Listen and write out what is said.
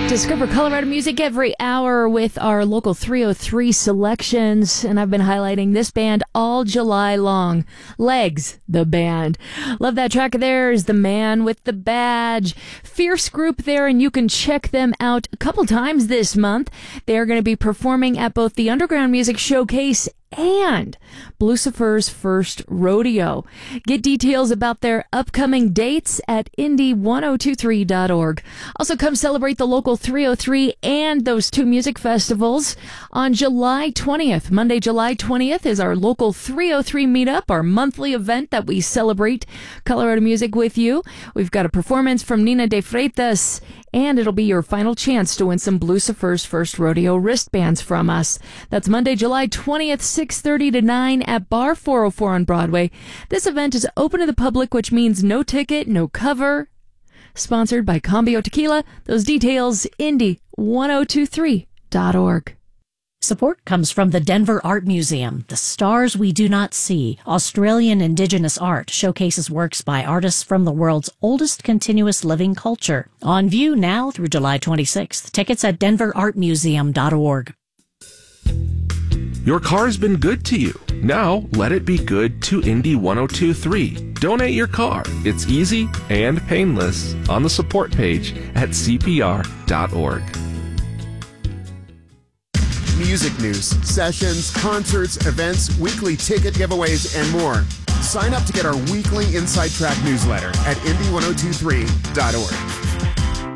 Discover Colorado music every hour with our local 303 selections, and I've been highlighting this band all July long. Legs, the band. Love that track of theirs, The Man with the Badge. Fierce group there, and you can check them out a couple times this month. They are going to be performing at both the Underground Music Showcase and Blucifer's First Rodeo. Get details about their upcoming dates at indie1023.org. Also, come celebrate the local 303 and those two music festivals on July 20th. Monday, July 20th is our local 303 meetup, our monthly event that we celebrate Colorado music with you. We've got a performance from Nina de Freitas, and it'll be your final chance to win some Blucifer's First Rodeo wristbands from us. That's Monday, July 20th, 6:30 to 9 at Bar 404 on Broadway. This event is open to the public, which means no ticket, no cover. Sponsored by Cambio Tequila. Those details, indie1023.org. Support comes from the Denver Art Museum. The Stars We Do Not See, Australian Indigenous art, showcases works by artists from the world's oldest continuous living culture. On view now through July 26th. Tickets at denverartmuseum.org. Your car's been good to you. Now let it be good to Indy 1023. Donate your car. It's easy and painless on the support page at cpr.org. Music news, sessions, concerts, events, weekly ticket giveaways, and more. Sign up to get our weekly Inside Track newsletter at indie1023.org.